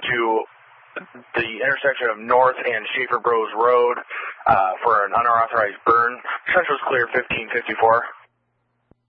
to the intersection of North and Schaefer Bros Road for an unauthorized burn. Central's clear, 1554.